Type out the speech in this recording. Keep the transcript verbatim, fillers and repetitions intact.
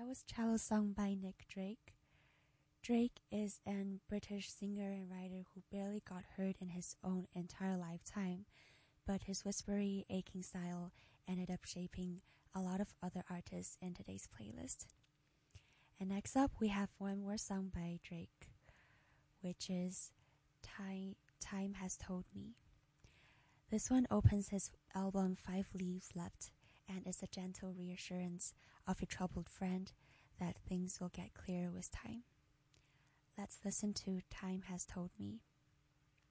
was Cello Song by Nick Drake. Drake is an British singer and writer who barely got heard in his own entire lifetime, but his whispery, aching style ended up shaping a lot of other artists in today's playlist. And next up, we have one more song by Drake, which is Time, Time Has Told Me. This one opens his album Five Leaves Left and is a gentle reassurance of a troubled friend that things will get clearer with time. Let's listen to Time Has Told Me.